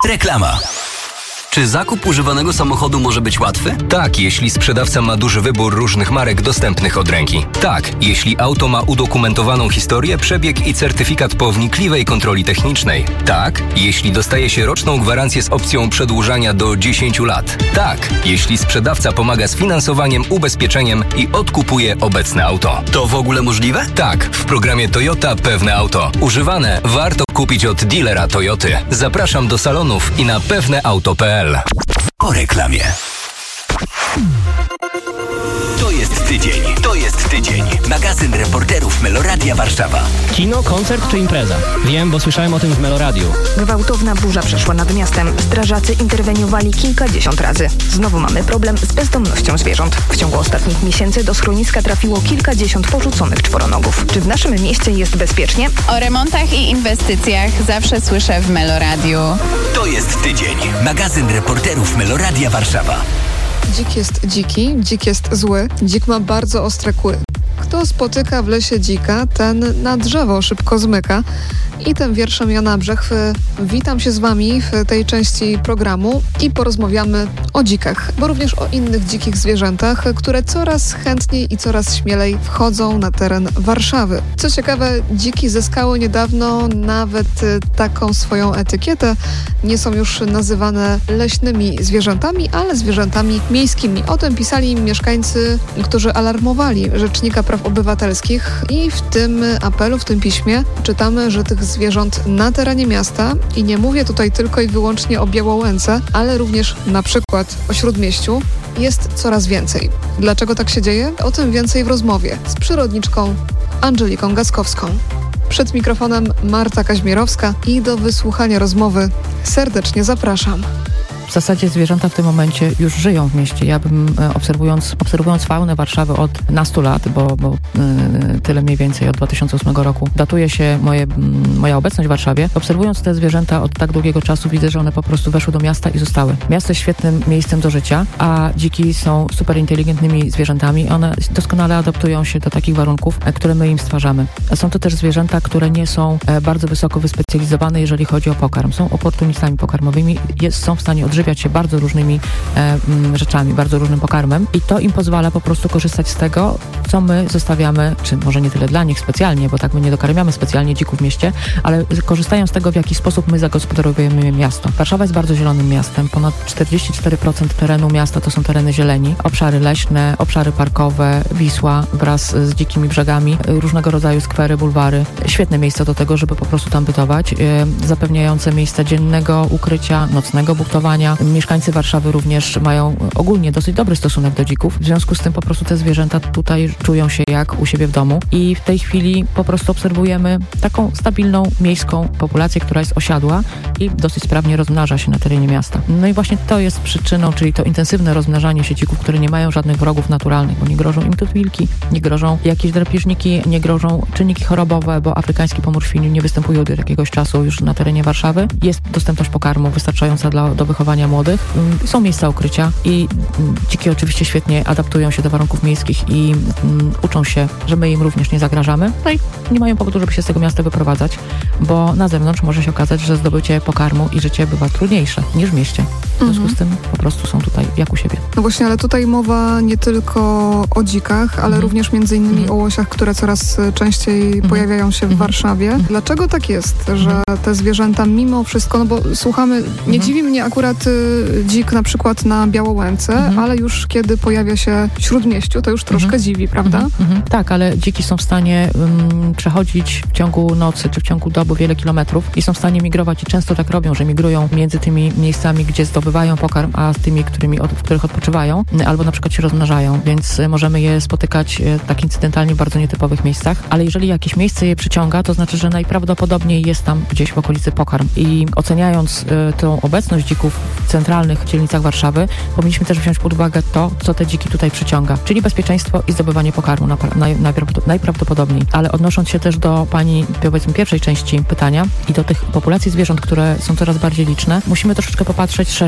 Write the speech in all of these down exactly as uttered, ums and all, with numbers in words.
Reklama. Czy zakup używanego samochodu może być łatwy? Tak, jeśli sprzedawca ma duży wybór różnych marek dostępnych od ręki. Tak, jeśli auto ma udokumentowaną historię, przebieg i certyfikat po wnikliwej kontroli technicznej. Tak, jeśli dostaje się roczną gwarancję z opcją przedłużania do dziesięciu lat. Tak, jeśli sprzedawca pomaga z finansowaniem, ubezpieczeniem i odkupuje obecne auto. To w ogóle możliwe? Tak, w programie Toyota Pewne Auto. Używane warto kupić od dealera Toyoty. Zapraszam do salonów i na pewneauto kropka p l. Po reklamie. To jest tydzień. To jest tydzień. Magazyn reporterów Meloradia Warszawa. Kino, koncert czy impreza? Wiem, bo słyszałem o tym w Meloradiu. Gwałtowna burza przeszła nad miastem. Strażacy interweniowali kilkadziesiąt razy. Znowu mamy problem z bezdomnością zwierząt. W ciągu ostatnich miesięcy do schroniska trafiło kilkadziesiąt porzuconych czworonogów. Czy w naszym mieście jest bezpiecznie? O remontach i inwestycjach zawsze słyszę w Meloradiu. To jest tydzień. Magazyn reporterów Meloradia Warszawa. Dzik jest dziki, dzik jest zły, dzik ma bardzo ostre kły. Kto spotyka w lesie dzika, ten na drzewo szybko zmyka. I tym wierszem Jana Brzechwy witam się z Wami w tej części programu i porozmawiamy o dzikach, bo również o innych dzikich zwierzętach, które coraz chętniej i coraz śmielej wchodzą na teren Warszawy. Co ciekawe, dziki zyskały niedawno nawet taką swoją etykietę. Nie są już nazywane leśnymi zwierzętami, ale zwierzętami miejskimi. O tym pisali mieszkańcy, którzy alarmowali Rzecznika Praw Obywatelskich i w tym apelu, w tym piśmie czytamy, że tych zwierząt na terenie miasta, i nie mówię tutaj tylko i wyłącznie o Białołęce, ale również na przykład o Śródmieściu, jest coraz więcej. Dlaczego tak się dzieje? O tym więcej w rozmowie z przyrodniczką Angeliką Gaskowską. Przed mikrofonem Marta Kaźmierowska i do wysłuchania rozmowy serdecznie zapraszam. W zasadzie zwierzęta w tym momencie już żyją w mieście. Ja bym obserwując, obserwując faunę Warszawy od nastu lat, bo, bo yy, tyle mniej więcej od dwa tysiące ósmego roku datuje się moje, yy, moja obecność w Warszawie. Obserwując te zwierzęta od tak długiego czasu widzę, że one po prostu weszły do miasta i zostały. Miasto jest świetnym miejscem do życia, a dziki są super inteligentnymi zwierzętami. One doskonale adaptują się do takich warunków, które my im stwarzamy. Są to też zwierzęta, które nie są bardzo wysoko wyspecjalizowane, jeżeli chodzi o pokarm. Są oportunistami pokarmowymi, jest, są w stanie odżywiać się bardzo różnymi e, m, rzeczami, bardzo różnym pokarmem i to im pozwala po prostu korzystać z tego, co my zostawiamy, czy może nie tyle dla nich specjalnie, bo tak my nie dokarmiamy specjalnie dzików w mieście, ale korzystają z tego, w jaki sposób my zagospodarowujemy miasto. Warszawa jest bardzo zielonym miastem. Ponad czterdzieści cztery procent terenu miasta to są tereny zieleni, obszary leśne, obszary parkowe, Wisła wraz z dzikimi brzegami, różnego rodzaju skwery, bulwary. Świetne miejsca do tego, żeby po prostu tam bytować, e, zapewniające miejsca dziennego ukrycia, nocnego buktowania. Mieszkańcy Warszawy również mają ogólnie dosyć dobry stosunek do dzików. W związku z tym po prostu te zwierzęta tutaj czują się jak u siebie w domu i w tej chwili po prostu obserwujemy taką stabilną miejską populację, która jest osiadła i dosyć sprawnie rozmnaża się na terenie miasta. No i właśnie to jest przyczyną, czyli to intensywne rozmnażanie się dzików, które nie mają żadnych wrogów naturalnych, bo nie grożą im tu wilki, nie grożą jakieś drapieżniki, nie grożą czynniki chorobowe, bo afrykański pomór świni nie występuje od jakiegoś czasu już na terenie Warszawy. Jest dostępność pokarmu wystarczająca dla, do wychowania młodych. Są miejsca ukrycia i dziki oczywiście świetnie adaptują się do warunków miejskich i um, uczą się, że my im również nie zagrażamy. No i nie mają powodu, żeby się z tego miasta wyprowadzać, bo na zewnątrz może się okazać, że zdobycie pokarmu i życie bywa trudniejsze niż w mieście. W związku mhm. z tym po prostu są tutaj jak u siebie. No właśnie, ale tutaj mowa nie tylko o dzikach, ale mhm. również między innymi mhm. o łosiach, które coraz częściej mhm. pojawiają się w mhm. Warszawie. Dlaczego tak jest, że mhm. te zwierzęta mimo wszystko, no bo słuchamy, nie mhm. dziwi mnie akurat y, dzik na przykład na Białołęce, mhm. ale już kiedy pojawia się w Śródmieściu, to już troszkę mhm. dziwi, prawda? Mhm. Mhm. Tak, ale dziki są w stanie um, przechodzić w ciągu nocy czy w ciągu doby wiele kilometrów i są w stanie migrować i często tak robią, że migrują między tymi miejscami, gdzie zdobywają pokarm, a z tymi, którymi, od, w których odpoczywają, albo na przykład się rozmnażają, więc możemy je spotykać tak incydentalnie w bardzo nietypowych miejscach, ale jeżeli jakieś miejsce je przyciąga, to znaczy, że najprawdopodobniej jest tam gdzieś w okolicy pokarm i oceniając y, tą obecność dzików w centralnych dzielnicach Warszawy, powinniśmy też wziąć pod uwagę to, co te dziki tutaj przyciąga, czyli bezpieczeństwo i zdobywanie pokarmu na, na, najprawdopodobniej. Ale odnosząc się też do pani, powiedzmy, pierwszej części pytania i do tych populacji zwierząt, które są coraz bardziej liczne, musimy troszeczkę popatrzeć szerzej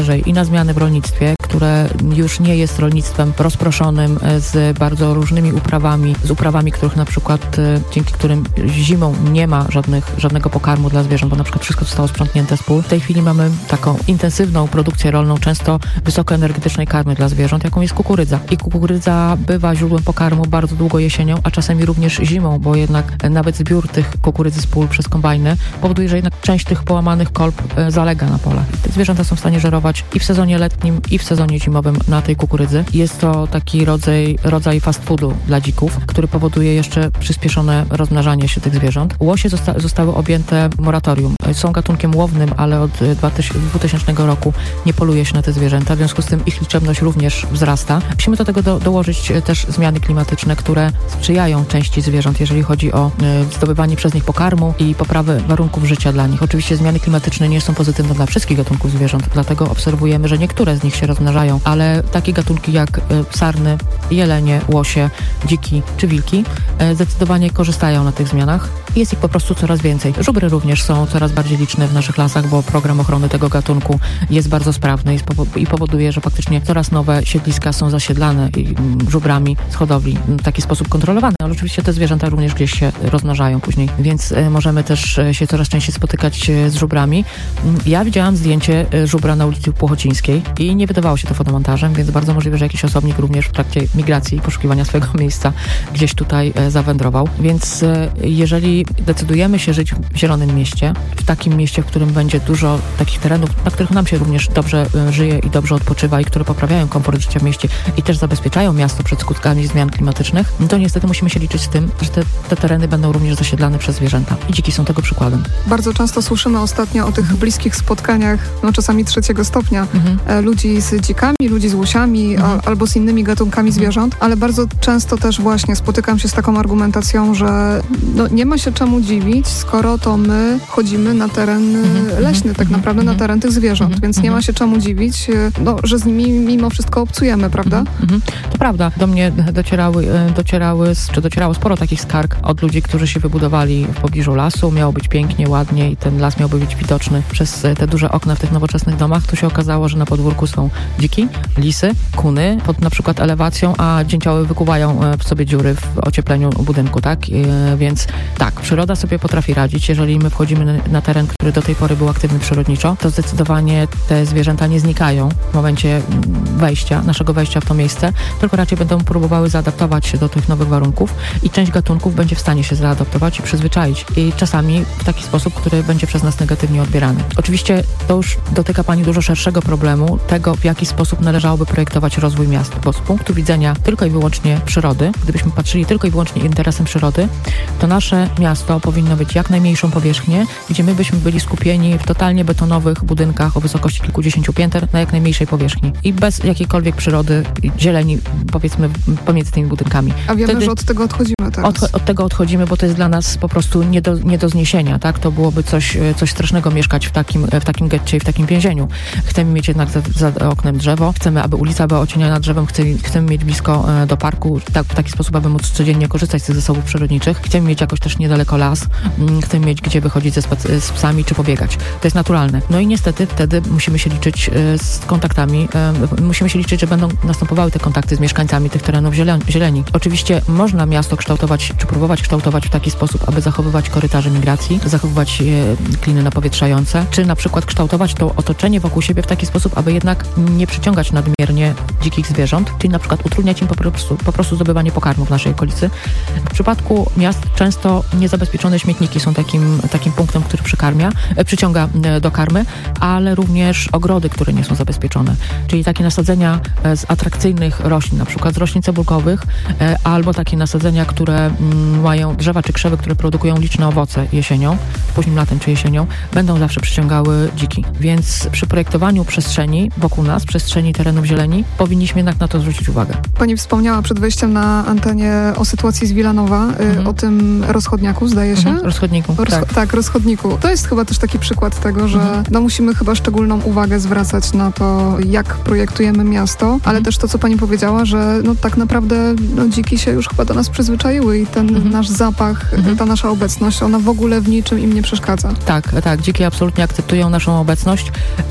szerzej i na zmiany w rolnictwie, które już nie jest rolnictwem rozproszonym z bardzo różnymi uprawami, z uprawami, których na przykład dzięki którym zimą nie ma żadnych, żadnego pokarmu dla zwierząt, bo na przykład wszystko zostało sprzątnięte z pól. W tej chwili mamy taką intensywną produkcję rolną, często wysokoenergetycznej karmy dla zwierząt, jaką jest kukurydza. I kukurydza bywa źródłem pokarmu bardzo długo jesienią, a czasami również zimą, bo jednak nawet zbiór tych kukurydzy z pól przez kombajny powoduje, że jednak część tych połamanych kolb zalega na polach. I te zwierzęta są w stanie żerować i w sezonie letnim, i w sezonie zimowym na tej kukurydzy. Jest to taki rodzaj, rodzaj fast foodu dla dzików, który powoduje jeszcze przyspieszone rozmnażanie się tych zwierząt. Łosie zosta- zostały objęte moratorium. Są gatunkiem łownym, ale od dwutysięcznego roku nie poluje się na te zwierzęta, w związku z tym ich liczebność również wzrasta. Musimy do tego do, dołożyć też zmiany klimatyczne, które sprzyjają części zwierząt, jeżeli chodzi o y, zdobywanie przez nich pokarmu i poprawę warunków życia dla nich. Oczywiście zmiany klimatyczne nie są pozytywne dla wszystkich gatunków zwierząt, dlatego obserwujemy, że niektóre z nich się rozmnażają, ale takie gatunki jak y, sarny, jelenie, łosie, dziki czy wilki y, zdecydowanie korzystają na tych zmianach. Jest ich po prostu coraz więcej. Żubry również są coraz bardziej liczne w naszych lasach, bo program ochrony tego gatunku jest bardzo sprawny i, spowo- i powoduje, że faktycznie coraz nowe siedliska są zasiedlane i, m, żubrami z hodowli w taki sposób kontrolowany, ale oczywiście te zwierzęta również gdzieś się rozmnażają później, więc y, możemy też y, się coraz częściej spotykać y, z żubrami. Y, ja widziałam zdjęcie y, żubra na ulicy Płochocińskiej i nie wydawało się to fotomontażem, więc bardzo możliwe, że jakiś osobnik również w trakcie migracji i poszukiwania swojego miejsca gdzieś tutaj y, zawędrował, więc y, jeżeli decydujemy się żyć w zielonym mieście, w takim mieście, w którym będzie dużo takich terenów, na których nam się również dobrze y, żyje i dobrze odpoczywa i które poprawiają komfort życia w mieście i też zabezpieczają miasto przed skutkami zmian klimatycznych, to niestety musimy się liczyć z tym, że te, te tereny będą również zasiedlane przez zwierzęta. I dziki są tego przykładem. Bardzo często słyszymy ostatnio o tych mhm. bliskich spotkaniach, no czasami trzeciego stopnia, mhm. e, ludzi z dzikami, ludzi z łosiami mhm. a, albo z innymi gatunkami mhm. zwierząt, ale bardzo często też właśnie spotykam się z taką argumentacją, że no, nie ma się czemu dziwić, skoro to my chodzimy na teren mhm. leśny, tak naprawdę mhm. na teren tych zwierząt, mhm. więc nie ma się czemu dziwić, no, że z nimi mimo wszystko obcujemy, prawda? Mhm. To prawda. Do mnie docierały, docierały, czy docierało sporo takich skarg od ludzi, którzy się wybudowali w pobliżu lasu. Miało być pięknie, ładnie i ten las miałby być widoczny przez te duże okna w tych nowoczesnych domach. Tu się okazało, że na podwórku są dziki, lisy, kuny pod na przykład elewacją, a dzięcioły wykuwają w sobie dziury w ociepleniu budynku, tak? Więc tak, przyroda sobie potrafi radzić. Jeżeli my wchodzimy na teren, który do tej pory był aktywny przyrodniczo, to zdecydowanie te zwierzęta nie znikają w momencie wejścia, naszego wejścia w to miejsce, tylko raczej będą próbowały zaadaptować się do tych nowych warunków i część gatunków będzie w stanie się zaadaptować i przyzwyczaić. I czasami w taki sposób, który będzie przez nas negatywnie odbierany. Oczywiście to już dotyka Pani dużo szerszego problemu, tego w jaki sposób należałoby projektować rozwój miast, bo z punktu widzenia tylko i wyłącznie przyrody, gdybyśmy patrzyli tylko i wyłącznie interesem przyrody, to nasze miasto powinno być jak najmniejszą powierzchnię, gdzie my byśmy byli skupieni w totalnie betonowych budynkach o wysokości kilkudziesięciu pięter na jak najmniejszej powierzchni i bez jakiejkolwiek przyrody, zieleni, powiedzmy, pomiędzy tymi budynkami. A wiemy, Wtedy że od tego odchodzimy teraz. Od, od tego odchodzimy, bo to jest dla nas po prostu nie do, nie do zniesienia, tak? To byłoby coś, coś strasznego mieszkać w takim, w takim getcie i w takim więzieniu. Chcemy mieć jednak za, za oknem drzewo, chcemy, aby ulica była ocieniona drzewem, chcemy, chcemy mieć blisko do parku, tak, w taki sposób, aby móc codziennie korzystać z tych zasobów przyrodniczych. Chcemy mieć jakoś też niedaleko las, chcemy mieć gdzie wychodzić ze spac- z psami czy pobiegać. To jest naturalne. No i niestety wtedy musimy się liczyć z kontaktami, musimy się liczyć, że będą następowały te kontakty z mieszkańcami tych terenów zieleni. Oczywiście można miasto kształtować, czy próbować kształtować w taki sposób, aby zachowywać korytarze migracji, zachowywać kliny napowietrzające, czy na przykład kształtować to otoczenie wokół siebie w taki sposób, aby jednak nie przyciągać nadmiernie dzikich zwierząt, czyli na przykład utrudniać im po prostu, po prostu zdobywanie pokarmu w naszej okolicy. W przypadku miast często niezabezpieczone śmietniki są takim, takim punktem, który przykarmia, przyciąga do karmy, ale również ogrody, które nie są zabezpieczone, czyli takie nasadzenia z atrakcyjnych roślin, na przykład z roślin cebulkowych, albo takie nasadzenia, które mają drzewa czy krzewy, które produkują liczne owoce jesienią, późnym latem czy jesienią, będą zawsze przyciągały dziki. Więc przy projektowaniu przestrzeni wokół nas, przestrzeni terenów zieleni, powinniśmy jednak na to zwrócić uwagę. Pani wspomniała przed wejściem na antenie o sytuacji z Wilanowa, mhm. o tym rozchodniaku, zdaje się? Mhm. Rozchodniku, Rozcho- tak. Tak, rozchodniku. To jest chyba też taki przykład tego, że mhm. no, musimy chyba szczególną uwagę zwracać na to, jak projektujemy miasto, ale mhm. też to, co pani powiedziała, że no, tak naprawdę no, dziki się już chyba do nas przyzwyczaiły i ten mhm. nasz zapach, mhm. ta nasza obecność, ona w ogóle w niczym im nie przeszkadza. Tak, tak. Dziki absolutnie akceptują naszą obecność i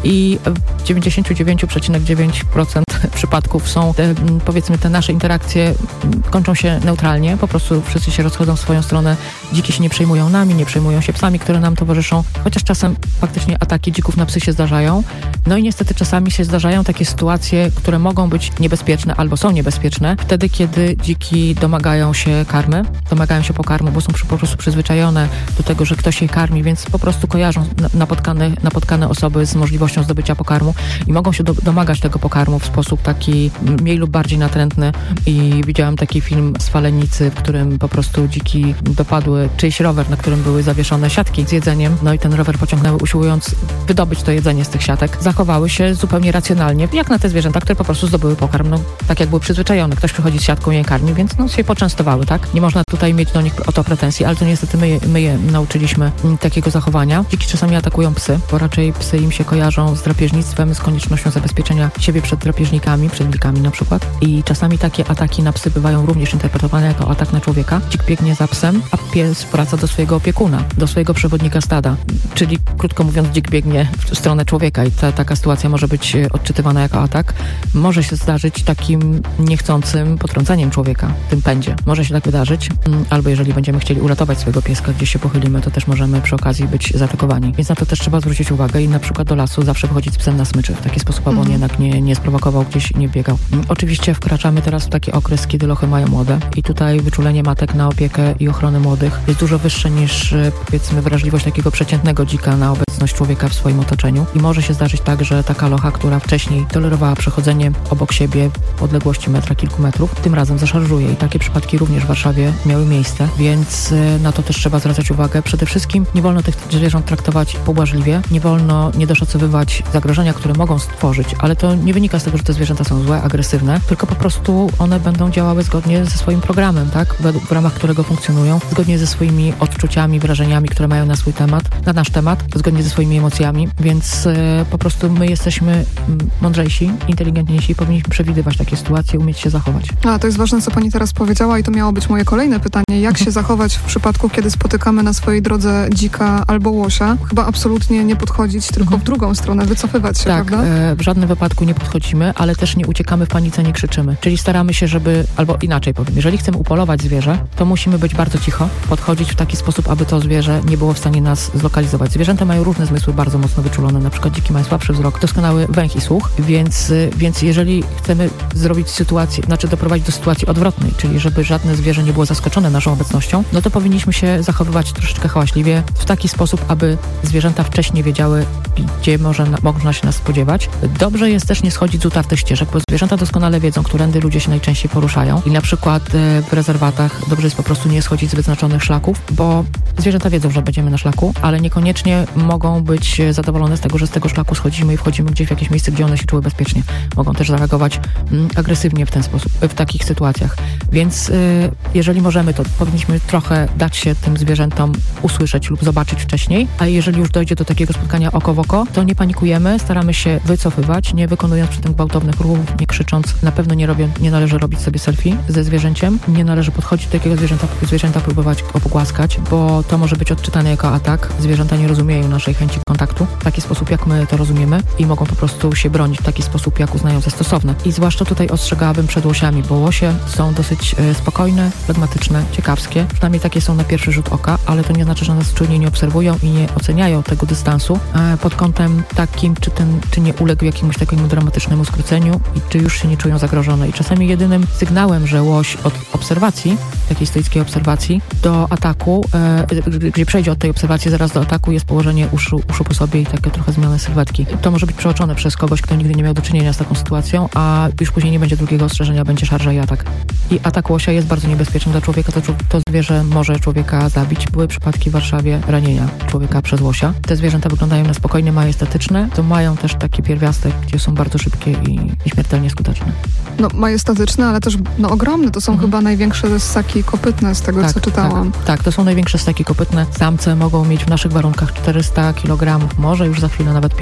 w dziewięćdziesiąt dziewięć przecinek dziewięć procent przypadków są, te, powiedzmy, te nasze interakcje kończą się neutralnie, po prostu wszyscy się rozchodzą w swoją stronę, dziki się nie przejmują nami, nie przejmują się psami, które nam towarzyszą, chociaż czasem faktycznie ataki dzików na psy się zdarzają. No i niestety czasami się zdarzają takie sytuacje, które mogą być niebezpieczne albo są niebezpieczne, wtedy kiedy dziki domagają się karmy, domagają się pokarmu, bo są przy, po prostu przyzwyczajone do tego, że ktoś je karmi, więc po prostu kojarzą napotkane, napotkane osoby z możliwością zdobycia pokarmu i mogą się do, domagać tego pokarmu w sposób taki mniej lub bardziej natrętny. I widziałam taki film z Falenicy, w którym po prostu dziki dopadły czyjś rower, na którym były zawieszone siatki z jedzeniem, no i ten rower pociągnęły, usiłując wydobyć to jedzenie z tych siatek. Zachowały się zupełnie racjonalnie, jak na te zwierzęta, które po prostu zdobyły pokarm, no tak jak były przyzwyczajone. Ktoś przychodzi z siatką i je karmi, więc no się poczęstowały, tak? Nie można tutaj mieć do nich o to pretensji, ale to niestety my je, my je nauczyliśmy m, takiego zachowania. Dziki czasami atakują psy, bo raczej psy im się kojarzą z drapieżnictwem, z koniecznością zabezpieczenia siebie przed drapieżnikami, przed wilkami na przykład. I czasami takie ataki na psy bywają również interpretowane jako atak na człowieka. Dzik biegnie za psem, a pies wraca do swojego opiekuna, do swojego przewodnika stada. Czyli krótko mówiąc, dzik biegnie w stronę człowieka i ta, taka sytuacja może być odczytywana jako atak. Może się zdarzyć takim niechcącym potrąceniem człowieka w tym pędzie. Może się tak wydarzyć. Albo jeżeli będziemy chcieli uratować swojego pieska, gdzieś się pochylimy, to też możemy przy okazji być zaatakowani. Więc na to też trzeba zwrócić uwagę i na przykład do lasu zawsze wychodzić z psem na smyczy w taki sposób, aby on jednak nie, nie sprowokował, gdzieś nie biegał. Oczywiście wkraczamy teraz w taki okres, kiedy lochy mają młode i tutaj wyczulenie matek na opiekę i ochronę młodych jest dużo wyższe niż, powiedzmy, wrażliwość takiego przeciętnego dzika na obecność człowieka w swoim otoczeniu. I może się zdarzyć tak, że taka locha, która wcześniej tolerowała przechodzenie obok siebie w odległości metra, kilku metrów, tym razem zaszarżuje i takie przypadki również w Warszawie miały miejsce, więc na to też trzeba zwracać uwagę. Przede wszystkim nie wolno tych zwierząt traktować pobłażliwie, nie wolno niedoszacowywać zagrożenia, które mogą stworzyć, ale to nie wynika z tego, że te zwierzęta są złe, agresywne, tylko po prostu one będą działały zgodnie ze swoim programem, tak? W ramach którego funkcjonują, zgodnie ze swoimi odczuciami, wrażeniami, które mają na swój temat, na nasz temat, zgodnie ze swoimi emocjami, więc e, po prostu my jesteśmy mądrzejsi, inteligentniejsi i powinniśmy przewidywać takie sytuacje, umieć się zachować. A, to jest ważne, co pani teraz powiedziała i to miało być moje kolejne pytanie. Jak się zachować w przypadku, kiedy spotykamy na swojej drodze dzika albo łosia? Chyba absolutnie nie podchodzić, tylko mhm. w drugą stronę, wycofywać się, tak, prawda? E, w żadnym wypadku nie podchodzimy, ale też nie uciekamy w panice, nie krzyczymy. Czyli staramy się, żeby, albo inaczej powiem, jeżeli chcemy upolować zwierzę, to musimy być bardzo cicho, podchodzić w taki sposób, aby to zwierzę nie było w stanie nas zlokalizować. Zwierzęta mają różne zmysły bardzo mocno wyczulone, na przykład dziki mają słabszy wzrok, doskonały węch i słuch, więc, więc jeżeli chcemy zrobić sytuację, znaczy doprowadzić do sytuacji odwrotnej, czyli żeby żadne zwierzę nie było zaskoczone naszą obecnością, no to powinniśmy się zachowywać troszeczkę hałaśliwie, w taki sposób, aby zwierzęta wcześniej wiedziały, gdzie może, można się nas spodziewać. Dobrze jest też nie schodzić z utartych ścieżek, bo zwierzęta doskonale wiedzą, którędy ludzie się najczęściej poruszają i na przykład w rezerwatach dobrze jest po prostu nie schodzić z wyznaczonych szlaków, bo zwierzęta wiedzą, że będziemy na szlaku, ale niekoniecznie mogą być zadowolone z tego, że z tego szlaku schodzimy i wchodzimy gdzieś w jakieś miejsce, gdzie one się czuły bezpiecznie. Mogą też zareagować mm, agresywnie w ten sposób, w takich sytuacjach. Więc y, jeżeli możemy, to powinniśmy trochę dać się tym zwierzętom usłyszeć lub zobaczyć wcześniej, a jeżeli już dojdzie do takiego spotkania oko w oko, to nie panikujemy, staramy się wycofywać, nie wykonując przy tym gwałtownych ruchów, nie krzycząc. Na pewno nie, robią, nie należy robić sobie selfie ze zwierzęciem, nie należy podchodzić do takiego zwierzęta, zwierzęta próbować go pogłaskać, bo to może być odczytane jako atak. Zwierzęta nie rozumieją naszej chęci kontaktu w taki sposób, jak my to rozumiemy i mogą po prostu się bronić w taki sposób, jak uznają za stosowne. I zwłaszcza tutaj ostrzegałabym przed łosiami, bo łosie są dosyć e, spokojne, flegmatyczne, ciekawskie. Przynajmniej takie są na pierwszy rzut oka, ale to nie znaczy, że nas czujnie nie obserwują i nie oceniają tego dystansu e, pod kątem takim, czy ten, czy nie uległ jakiemuś takiemu dramatycznemu skróceniu i czy już się nie czują zagrożone. I czasami jedynym sygnałem, że łoś od obserwacji, takiej stoickiej obserwacji, do ataku, e, gdzie przejdzie od tej obserwacji zaraz do ataku, jest położenie uszu, uszu po sobie i takie trochę zmianę sylwetki. To może być przeoczone przez kogoś, kto nigdy nie miał do czynienia z taką sytuacją, a już później nie będzie drugiego ostrzeżenia, będzie szarża i atak. I atak łosia jest bardzo niebezpieczny dla człowieka, to, to zwierzę może człowieka zabić. Były przypadki w Warszawie ranienia człowieka przez łosia. Te zwierzęta wyglądają na spokojnie, majestatyczne, to mają też taki pierwiastek, gdzie są bardzo szybkie i, i śmiertelnie skuteczne. No majestatyczne, ale też no, ogromne. To są mhm. chyba największe ssaki kopytne z tego, tak, co czytałam. Tak, tak, to są największe ssaki kopytne. Samce mogą mieć w naszych warunkach czterysta kilogramów, może już za chwilę nawet pięćset.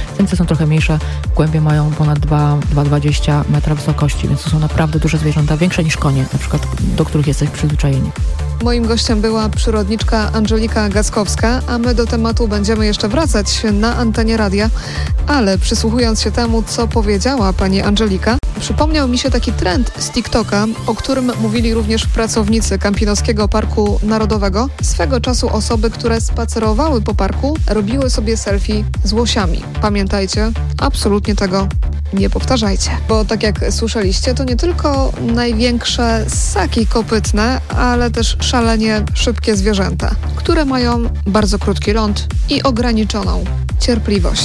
Samice są trochę mniejsze, głębie mają ponad dwa przecinek dwadzieścia metra wysokości, więc to są naprawdę duże zwierzęta, większe niż konie, na przykład, do których jesteśmy przyzwyczajeni. Moim gościem była przyrodniczka Andżelika Gackowska, a my do tematu będziemy jeszcze wracać na antenie radia, ale przysłuchując się temu, co powiedziała pani Andżelika, przypomniał mi się taki trend z TikToka, o którym mówili również pracownicy Kampinoskiego Parku Narodowego. Swego czasu osoby, które spacerowały po parku, robiły sobie selfie z łosiami. Pamiętajcie, absolutnie tego nie powtarzajcie. Bo tak jak słyszeliście, to nie tylko największe ssaki kopytne, ale też szalenie szybkie zwierzęta, które mają bardzo krótki ląd i ograniczoną cierpliwość.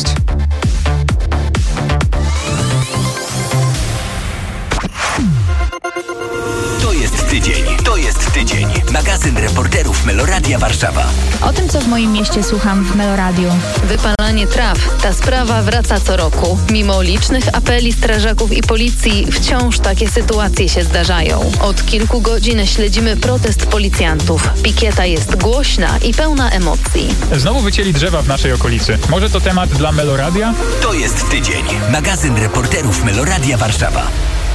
To jest tydzień. To jest tydzień. Magazyn reporterów Meloradia Warszawa. O tym, co w moim mieście słucham w Meloradiu. Wypalanie traw. Ta sprawa wraca co roku. Mimo licznych apeli strażaków i policji, wciąż takie sytuacje się zdarzają. Od kilku godzin śledzimy protest policjantów. Pikieta jest głośna i pełna emocji. Znowu wycięli drzewa w naszej okolicy. Może to temat dla Meloradia? To jest tydzień. Magazyn reporterów Meloradia Warszawa.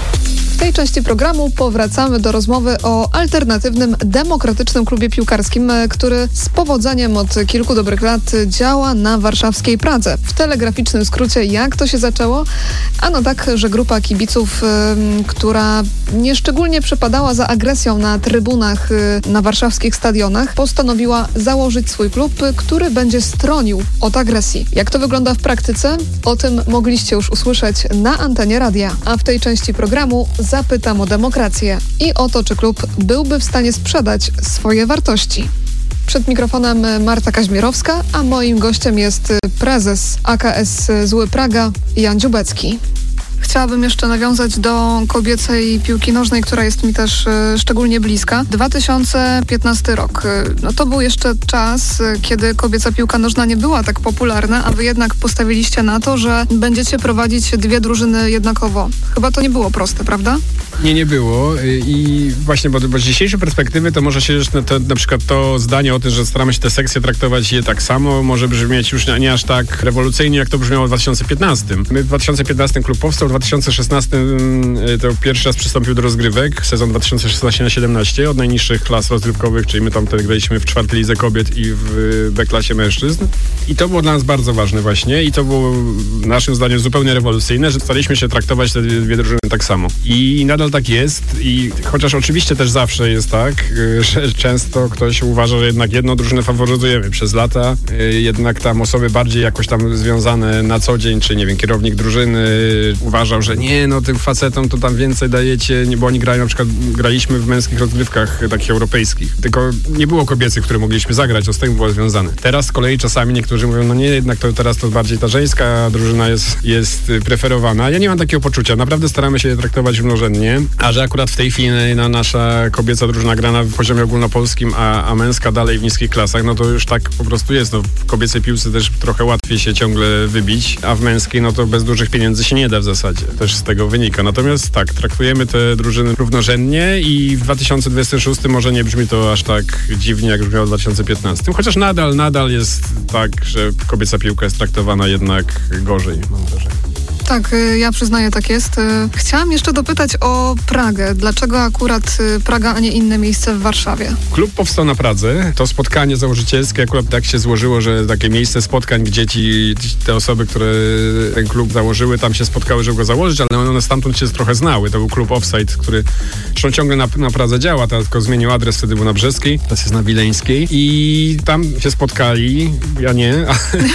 W tej części programu powracamy do rozmowy o alternatywnym, demokratycznym klubie piłkarskim, który z powodzeniem od kilku dobrych lat działa na warszawskiej Pradze. W telegraficznym skrócie, jak to się zaczęło? Ano tak, że grupa kibiców, y, która nieszczególnie przepadała za agresją na trybunach y, na warszawskich stadionach, postanowiła założyć swój klub, który będzie stronił od agresji. Jak to wygląda w praktyce? O tym mogliście już usłyszeć na antenie radia. A w tej części programu zapytam o demokrację i o to, czy klub byłby w stanie sprzedać swoje wartości. Przed mikrofonem Marta Kaźmierowska, a moim gościem jest prezes A K S Zły Praga, Jan Dziubecki. Chciałabym jeszcze nawiązać do kobiecej piłki nożnej, która jest mi też y, szczególnie bliska. dwa tysiące piętnasty rok. Y, no to był jeszcze czas, y, kiedy kobieca piłka nożna nie była tak popularna, a wy jednak postawiliście na to, że będziecie prowadzić dwie drużyny jednakowo. Chyba to nie było proste, prawda? Nie, nie było i właśnie, bo, bo z dzisiejszej perspektywy to może się już na, to, na przykład to zdanie o tym, że staramy się te sekcje traktować je tak samo, może brzmieć już nie, nie aż tak rewolucyjnie, jak to brzmiało w dwa tysiące piętnastym. My w dwa tysiące piętnastym klub powstał, w dwa tysiące szesnastym to pierwszy raz przystąpił do rozgrywek, sezon dwa tysiące szesnasty siedemnasty, od najniższych klas rozgrywkowych, czyli my tam wtedy graliśmy w czwartej lidze kobiet i w B-klasie mężczyzn. I to było dla nas bardzo ważne właśnie i to było naszym zdaniem zupełnie rewolucyjne, że staraliśmy się traktować te dwie drużyny tak samo. I nadal tak jest i chociaż oczywiście też zawsze jest tak, że często ktoś uważa, że jednak jedną drużynę faworyzujemy przez lata, jednak tam osoby bardziej jakoś tam związane na co dzień, czy nie wiem, kierownik drużyny uważał, że nie, no tym facetom to tam więcej dajecie, bo oni grają, na przykład graliśmy w męskich rozgrywkach takich europejskich, tylko nie było kobiecych, które mogliśmy zagrać, to z tym było związane. Teraz z kolei czasami niektórzy mówią, no nie, jednak to teraz to bardziej ta żeńska drużyna jest, jest preferowana. Ja nie mam takiego poczucia, naprawdę staramy się je traktować równorzędnie, a że akurat w tej chwili no, nasza kobieca drużyna gra na poziomie ogólnopolskim, a, a męska dalej w niskich klasach, no to już tak po prostu jest. No, w kobiecej piłce też trochę łatwiej się ciągle wybić, a w męskiej no to bez dużych pieniędzy się nie da w zasadzie. Też z tego wynika. Natomiast tak, traktujemy te drużyny równorzędnie i w dwa tysiące dwudziestym szóstym może nie brzmi to aż tak dziwnie, jak brzmiało w dwa tysiące piętnastym. Chociaż nadal, nadal jest tak, że kobieca piłka jest traktowana jednak gorzej, mam wrażenie. Tak, ja przyznaję, tak jest. Chciałam jeszcze dopytać o Pragę. Dlaczego akurat Praga, a nie inne miejsce w Warszawie? Klub powstał na Pradze. To spotkanie założycielskie akurat tak się złożyło, że takie miejsce spotkań, gdzie ci, te osoby, które ten klub założyły, tam się spotkały, żeby go założyć, ale one stamtąd się trochę znały. To był klub Offside, który zresztą ciągle na, na Pradze działa, teraz tylko zmienił adres, wtedy był na Brzeskiej, teraz jest na Wileńskiej i tam się spotkali, ja nie.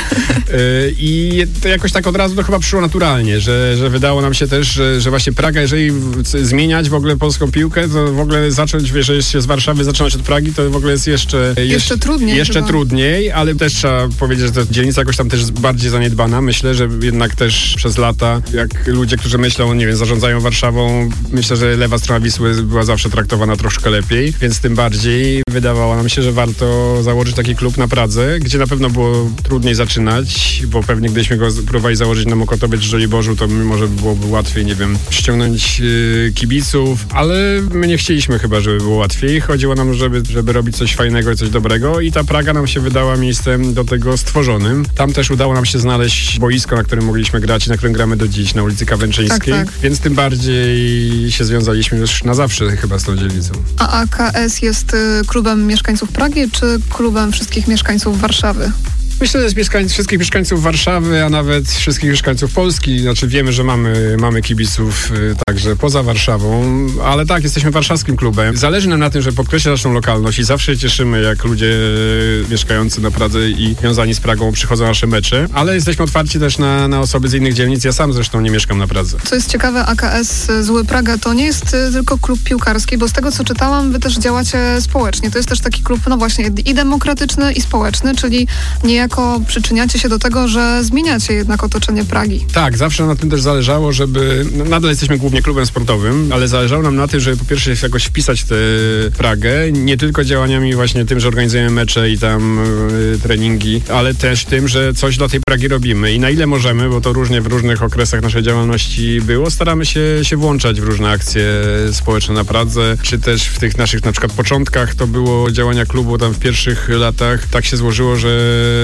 I to jakoś tak od razu to chyba przyszło naturalnie. Że, że wydało nam się też, że, że właśnie Praga, jeżeli zmieniać w ogóle polską piłkę, to w ogóle zacząć, jeżeli się z Warszawy zaczynać od Pragi, to w ogóle jest jeszcze... Jeszcze, jeszcze trudniej. Jeszcze chyba. trudniej, ale też trzeba powiedzieć, że ta dzielnica jakoś tam też bardziej zaniedbana. Myślę, że jednak też przez lata, jak ludzie, którzy myślą, nie wiem, zarządzają Warszawą, myślę, że lewa strona Wisły była zawsze traktowana troszkę lepiej, więc tym bardziej wydawało nam się, że warto założyć taki klub na Pradze, gdzie na pewno było trudniej zaczynać, bo pewnie gdybyśmy go próbowali założyć na Mokotowie czy Żoliborzu, to może byłoby łatwiej, nie wiem, ściągnąć yy, kibiców, ale my nie chcieliśmy chyba, żeby było łatwiej. Chodziło nam, żeby, żeby robić coś fajnego i coś dobrego i ta Praga nam się wydała miejscem do tego stworzonym. Tam też udało nam się znaleźć boisko, na którym mogliśmy grać i na którym gramy do dziś, na ulicy Kawęczyńskiej, tak, tak. Więc tym bardziej się związaliśmy już na zawsze chyba z tą dzielnicą. A A K S jest y, klubem mieszkańców Pragi, czy klubem wszystkich mieszkańców Warszawy? Myślę, że jest mieszkańców, wszystkich mieszkańców Warszawy, a nawet wszystkich mieszkańców Polski. Znaczy wiemy, że mamy, mamy kibiców y, także poza Warszawą, ale tak, jesteśmy warszawskim klubem. Zależy nam na tym, żeby podkreślać naszą lokalność i zawsze się cieszymy, jak ludzie y, mieszkający na Pradze i związani z Pragą przychodzą na nasze mecze, ale jesteśmy otwarci też na, na osoby z innych dzielnic. Ja sam zresztą nie mieszkam na Pradze. Co jest ciekawe, A K S Zły Praga to nie jest y, tylko klub piłkarski, bo z tego, co czytałam, wy też działacie społecznie. To jest też taki klub, no właśnie, i demokratyczny, i społeczny, czyli niejako przyczyniacie się do tego, że zmieniacie jednak otoczenie Pragi. Tak, zawsze na tym też zależało, żeby... No, nadal jesteśmy głównie klubem sportowym, ale zależało nam na tym, żeby po pierwsze jakoś wpisać tę Pragę, nie tylko działaniami właśnie tym, że organizujemy mecze i tam y, treningi, ale też tym, że coś dla tej Pragi robimy i na ile możemy, bo to różnie w różnych okresach naszej działalności było, staramy się, się włączać w różne akcje społeczne na Pradze, czy też w tych naszych na przykład początkach to było działania klubu tam w pierwszych latach. Tak się złożyło, że,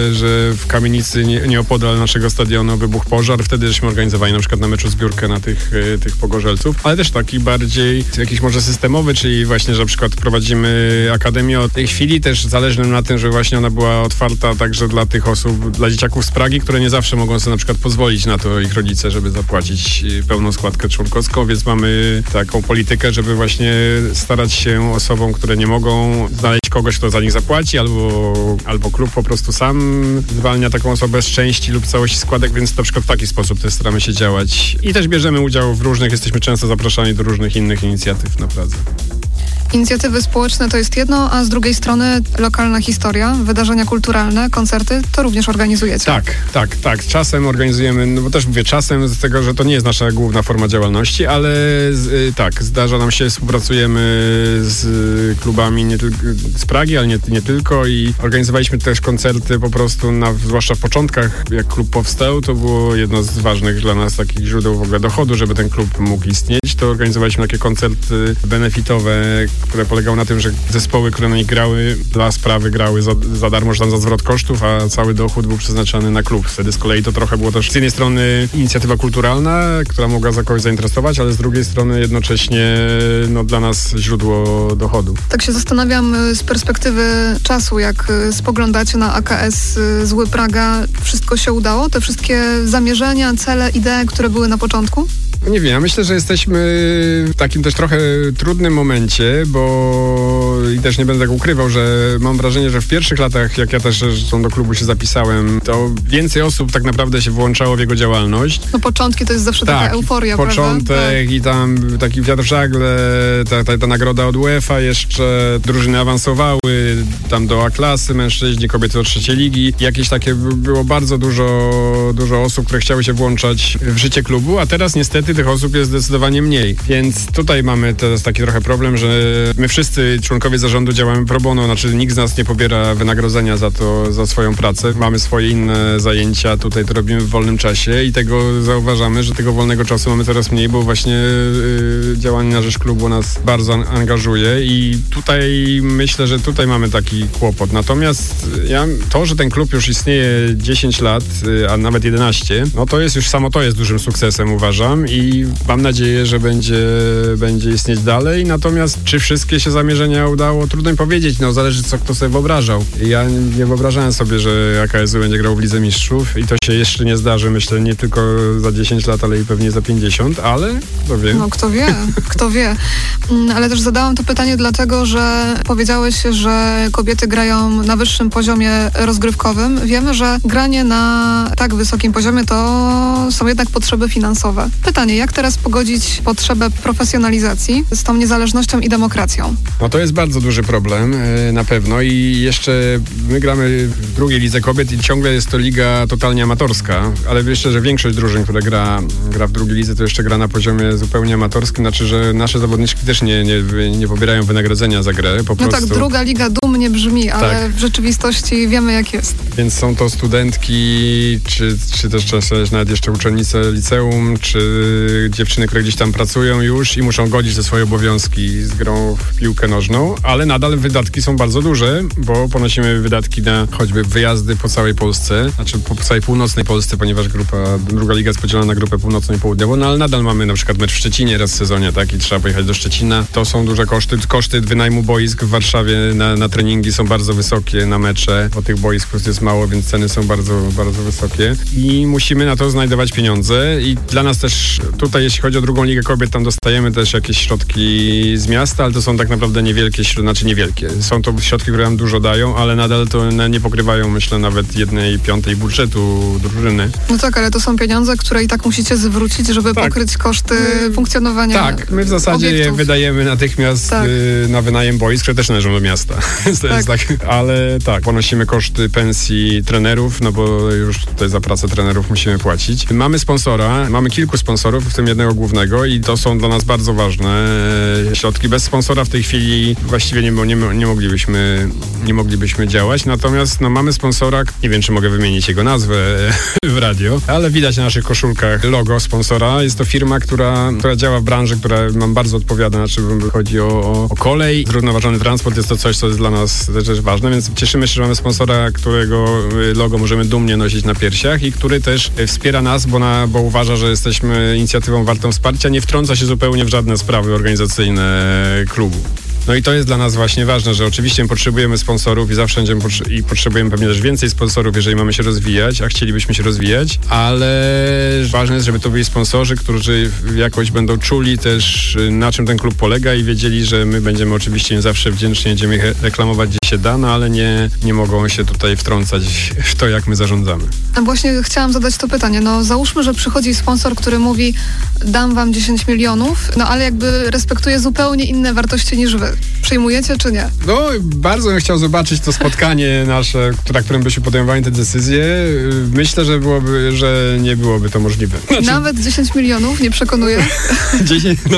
że w kamienicy nie, nieopodal naszego stadionu wybuchł pożar. Wtedy żeśmy organizowali na przykład na meczu zbiórkę na tych, tych pogorzelców, ale też taki bardziej jakiś może systemowy, czyli właśnie, że na przykład prowadzimy akademię. Od tej chwili też zależy nam na tym, żeby właśnie ona była otwarta także dla tych osób, dla dzieciaków z Pragi, które nie zawsze mogą sobie na przykład pozwolić na to ich rodzice, żeby zapłacić pełną składkę członkowską, więc mamy taką politykę, żeby właśnie starać się osobom, które nie mogą, znaleźć kogoś, kto za nich zapłaci, albo, albo klub po prostu sam zwalnia taką osobę z części lub całości składek, więc na przykład w taki sposób też staramy się działać. I też bierzemy udział w różnych, jesteśmy często zapraszani do różnych innych inicjatyw na Pradze. Inicjatywy społeczne to jest jedno, a z drugiej strony lokalna historia, wydarzenia kulturalne, koncerty, to również organizujecie. Tak, tak, tak. Czasem organizujemy, no bo też mówię czasem z tego, że to nie jest nasza główna forma działalności, ale z, tak, zdarza nam się, współpracujemy z klubami nie tylko z Pragi, ale nie, nie tylko i organizowaliśmy też koncerty po prostu, na, zwłaszcza w początkach, jak klub powstał, to było jedno z ważnych dla nas takich źródeł w ogóle dochodu, żeby ten klub mógł istnieć, to organizowaliśmy takie koncerty benefitowe, które polegało na tym, że zespoły, które na nich grały, dla sprawy grały za, za darmo, że tam za zwrot kosztów, a cały dochód był przeznaczony na klub. Wtedy z kolei to trochę było też z jednej strony inicjatywa kulturalna, która mogła za kogoś zainteresować, ale z drugiej strony jednocześnie no, dla nas źródło dochodu. Tak się zastanawiam z perspektywy czasu, jak spoglądacie na A K S Zły Praga, wszystko się udało? Te wszystkie zamierzenia, cele, idee, które były na początku? Nie wiem, ja myślę, że jesteśmy w takim też trochę trudnym momencie, bo i też nie będę tak ukrywał, że mam wrażenie, że w pierwszych latach, jak ja też zresztą do klubu się zapisałem, to więcej osób tak naprawdę się włączało w jego działalność. No początki to jest zawsze tak, taka euforia, początek prawda? Tak. I tam taki wiatr w żagle, ta, ta, ta nagroda od UEFA jeszcze, drużyny awansowały tam do A-klasy, mężczyźni, kobiety do trzeciej ligi. Jakieś takie było bardzo dużo, dużo osób, które chciały się włączać w życie klubu, a teraz niestety tych osób jest zdecydowanie mniej. Więc tutaj mamy teraz taki trochę problem, że my wszyscy członkowie zarządu działamy pro bono, znaczy nikt z nas nie pobiera wynagrodzenia za to, za swoją pracę. Mamy swoje inne zajęcia, tutaj to robimy w wolnym czasie i tego zauważamy, że tego wolnego czasu mamy coraz mniej, bo właśnie yy, działanie na rzecz klubu nas bardzo angażuje i tutaj myślę, że tutaj mamy taki kłopot. Natomiast ja, to, że ten klub już istnieje dziesięć lat, yy, a nawet jedenaście, no to jest już samo to jest dużym sukcesem, uważam, i mam nadzieję, że będzie, będzie istnieć dalej. Natomiast czy wszystkie się zamierzenia udało? Trudno mi powiedzieć, no zależy co kto sobie wyobrażał. Ja nie wyobrażałem sobie, że A K S będzie grał w Lidze Mistrzów i to się jeszcze nie zdarzy, myślę, nie tylko za dziesięć lat, ale i pewnie za pięćdziesiąt, ale kto wie. No kto wie, kto wie. Ale też zadałam to pytanie dlatego, że powiedziałeś, że kobiety grają na wyższym poziomie rozgrywkowym. Wiemy, że granie na tak wysokim poziomie to są jednak potrzeby finansowe. Pytanie, pytanie, jak teraz pogodzić potrzebę profesjonalizacji z tą niezależnością i demokracją? No to jest bardzo duży problem na pewno i jeszcze my gramy w drugiej lidze kobiet i ciągle jest to liga totalnie amatorska, ale myślę, że większość drużyn, które gra, gra w drugiej lidze, to jeszcze gra na poziomie zupełnie amatorskim, znaczy, że nasze zawodniczki też nie, nie, nie pobierają wynagrodzenia za grę, po no prostu. No tak, druga liga dumnie brzmi, ale tak. W rzeczywistości wiemy, jak jest. Więc są to studentki, czy, czy też czasem nawet jeszcze uczennice liceum, czy dziewczyny, które gdzieś tam pracują już i muszą godzić ze swoje obowiązki z grą w piłkę nożną, ale nadal wydatki są bardzo duże, bo ponosimy wydatki na choćby wyjazdy po całej Polsce, znaczy po całej północnej Polsce, ponieważ grupa, druga liga jest podzielona na grupę północną i południową, no ale nadal mamy na przykład mecz w Szczecinie raz w sezonie, tak, i trzeba pojechać do Szczecina. To są duże koszty. Koszty wynajmu boisk w Warszawie na, na treningi są bardzo wysokie, na mecze, bo tych boisk po prostu jest mało, więc ceny są bardzo, bardzo wysokie i musimy na to znajdować pieniądze i dla nas też tutaj, jeśli chodzi o drugą ligę kobiet, tam dostajemy też jakieś środki z miasta, ale to są tak naprawdę niewielkie, znaczy niewielkie. Są to środki, które nam dużo dają, ale nadal to nie pokrywają, myślę, nawet jednej piątej budżetu drużyny. No tak, ale to są pieniądze, które i tak musicie zwrócić, żeby tak. pokryć koszty my, funkcjonowania Tak, my w zasadzie obiektów. je wydajemy natychmiast tak. y, na wynajem boisk, które też należą do miasta. to tak. Jest tak, ale tak, ponosimy koszty pensji trenerów, no bo już tutaj za pracę trenerów musimy płacić. Mamy sponsora, mamy kilku sponsorów, w tym jednego głównego i to są dla nas bardzo ważne środki. Bez sponsora w tej chwili właściwie nie, nie, nie moglibyśmy nie moglibyśmy działać, natomiast no, mamy sponsora, nie wiem, czy mogę wymienić jego nazwę w radio, ale widać na naszych koszulkach logo sponsora. Jest to firma, która, która działa w branży, która nam bardzo odpowiada, znaczy chodzi o, o, o kolej. Zrównoważony transport jest to coś, co jest dla nas też ważne, więc cieszymy się, że mamy sponsora, którego logo możemy dumnie nosić na piersiach i który też wspiera nas, bo, na, bo uważa, że jesteśmy inicjatywą wartą wsparcia, nie wtrąca się zupełnie w żadne sprawy organizacyjne klubu. No i to jest dla nas właśnie ważne, że oczywiście potrzebujemy sponsorów i zawsze będziemy potrze- i potrzebujemy pewnie też więcej sponsorów, jeżeli mamy się rozwijać, a chcielibyśmy się rozwijać, ale ważne jest, żeby to byli sponsorzy, którzy jakoś będą czuli też, na czym ten klub polega i wiedzieli, że my będziemy oczywiście im zawsze wdzięczni, będziemy ich reklamować, gdzie się da, no ale nie, nie mogą się tutaj wtrącać w to, jak my zarządzamy. A właśnie chciałam zadać to pytanie. No załóżmy, że przychodzi sponsor, który mówi, dam wam dziesięć milionów, no ale jakby respektuje zupełnie inne wartości niż wy. Przyjmujecie czy nie? No, bardzo bym chciał zobaczyć to spotkanie nasze, na którym byśmy podejmowali te decyzje. Myślę, że byłoby, że nie byłoby to możliwe. Znaczy... Nawet dziesięć milionów nie przekonuje? dziesięć, no...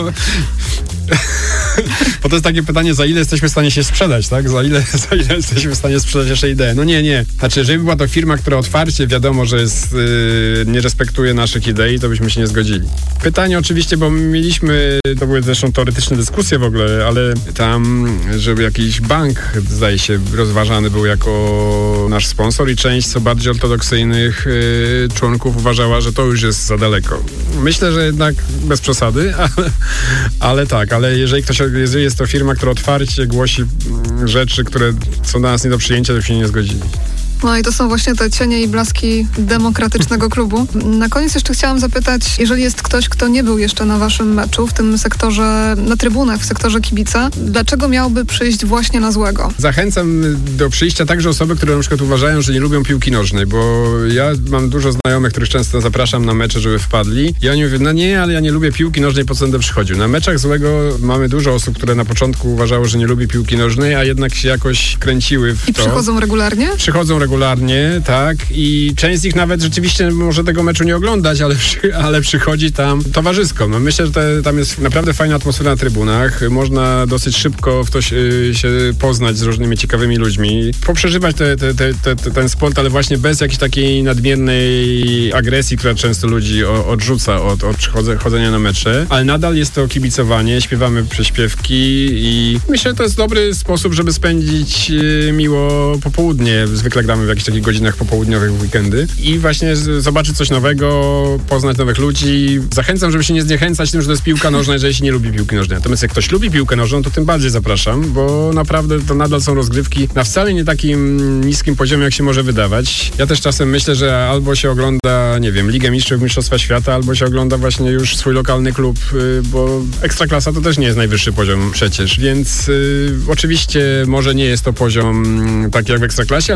Bo to jest takie pytanie, za ile jesteśmy w stanie się sprzedać, tak? Za ile, za ile jesteśmy w stanie sprzedać jeszcze ideę? No nie, nie. Znaczy, jeżeli by była to firma, która otwarcie wiadomo, że jest, yy, nie respektuje naszych idei, to byśmy się nie zgodzili. Pytanie oczywiście, bo mieliśmy, to były zresztą teoretyczne dyskusje w ogóle, ale tam, żeby jakiś bank, zdaje się, rozważany był jako nasz sponsor i część co bardziej ortodoksyjnych yy, członków uważała, że to już jest za daleko. Myślę, że jednak bez przesady, ale, ale tak, ale jeżeli ktoś, jeżeli jest to firma, która otwarcie głosi rzeczy, które są dla nas nie do przyjęcia, to się nie zgodzili. No i to są właśnie te cienie i blaski demokratycznego klubu. Na koniec jeszcze chciałam zapytać, jeżeli jest ktoś, kto nie był jeszcze na waszym meczu, w tym sektorze, na trybunach, w sektorze kibica, dlaczego miałby przyjść właśnie na złego? Zachęcam do przyjścia także osoby, które na przykład uważają, że nie lubią piłki nożnej, bo ja mam dużo znajomych, których często zapraszam na mecze, żeby wpadli i oni mówią, no nie, ale ja nie lubię piłki nożnej, po co będę przychodził. Na meczach złego mamy dużo osób, które na początku uważały, że nie lubi piłki nożnej, a jednak się jakoś kręciły w I to. I przychodzą regularnie? Przychodzą regularnie, tak. I część z nich nawet rzeczywiście może tego meczu nie oglądać, ale, przy, ale przychodzi tam towarzysko. No myślę, że te, tam jest naprawdę fajna atmosfera na trybunach. Można dosyć szybko w to się, się poznać z różnymi ciekawymi ludźmi. Poprzeżywać te, te, te, te, ten sport, ale właśnie bez jakiejś takiej nadmiernej agresji, która często ludzi odrzuca od, od chodzenia na mecze. Ale nadal jest to kibicowanie, śpiewamy przyśpiewki i myślę, że to jest dobry sposób, żeby spędzić miło popołudnie. Zwykle gramy w jakichś takich godzinach popołudniowych w weekendy i właśnie z, zobaczyć coś nowego, poznać nowych ludzi. Zachęcam, żeby się nie zniechęcać tym, że to jest piłka nożna, jeżeli się nie lubi piłki nożnej. Natomiast jak ktoś lubi piłkę nożną, to tym bardziej zapraszam, bo naprawdę to nadal są rozgrywki na wcale nie takim niskim poziomie, jak się może wydawać. Ja też czasem myślę, że albo się ogląda, nie wiem, Ligę Mistrzów, Mistrzostwa Świata, albo się ogląda właśnie już swój lokalny klub, bo Ekstraklasa to też nie jest najwyższy poziom przecież, więc y, oczywiście może nie jest to poziom taki jak w Ekstraklasie, ale nadal mecze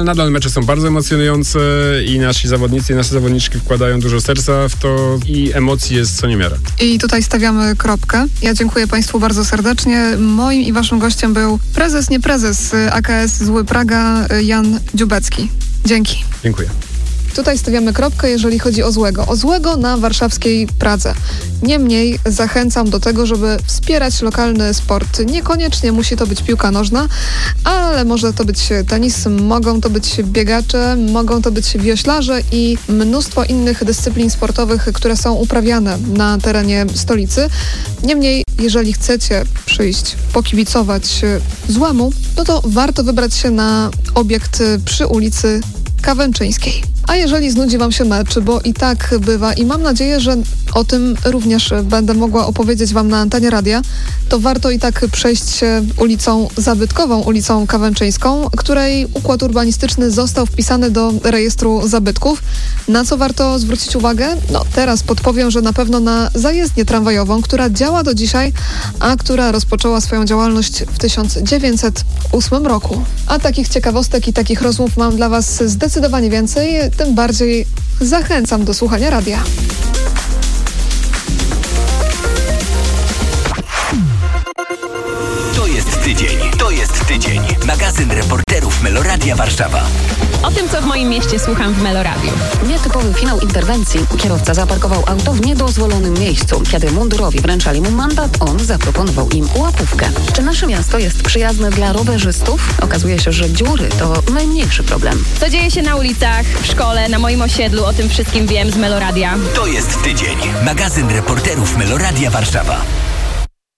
mecze są bardzo emocjonujące i nasi zawodnicy i nasze zawodniczki wkładają dużo serca w to i emocji jest co niemiara. I tutaj stawiamy kropkę. Ja dziękuję Państwu bardzo serdecznie. Moim i Waszym gościem był prezes, nie prezes A K S Zły Praga, Jan Dziubecki. Dzięki. Dziękuję. Tutaj stawiamy kropkę, jeżeli chodzi o Złego. O Złego na warszawskiej Pradze. Niemniej zachęcam do tego, żeby wspierać lokalny sport. Niekoniecznie musi to być piłka nożna, ale może to być tenis, mogą to być biegacze, mogą to być wioślarze i mnóstwo innych dyscyplin sportowych, które są uprawiane na terenie stolicy. Niemniej, jeżeli chcecie przyjść, pokibicować Złemu, no to warto wybrać się na obiekt przy ulicy Kawęczyńskiej. A jeżeli znudzi Wam się mecz, bo i tak bywa i mam nadzieję, że o tym również będę mogła opowiedzieć Wam na antenie radia, to warto i tak przejść się ulicą Zabytkową, ulicą Kawęczyńską, której układ urbanistyczny został wpisany do rejestru zabytków. Na co warto zwrócić uwagę? No teraz podpowiem, że na pewno na zajezdnię tramwajową, która działa do dzisiaj, a która rozpoczęła swoją działalność w tysiąc dziewięćset ósmym roku. A takich ciekawostek i takich rozmów mam dla Was zdecydowanie więcej, tym bardziej zachęcam do słuchania radia. To jest tydzień, to jest tydzień. Magazyn reporterów Meloradia Warszawa. O tym, co w moim mieście słucham w Meloradiu. Nietypowy finał interwencji. Kierowca zaparkował auto w niedozwolonym miejscu. Kiedy mundurowi wręczali mu mandat, on zaproponował im łapówkę. Czy nasze miasto jest przyjazne dla rowerzystów? Okazuje się, że dziury to najmniejszy problem. Co dzieje się na ulicach, w szkole, na moim osiedlu, o tym wszystkim wiem z Meloradia. To jest tydzień. Magazyn reporterów Meloradia Warszawa.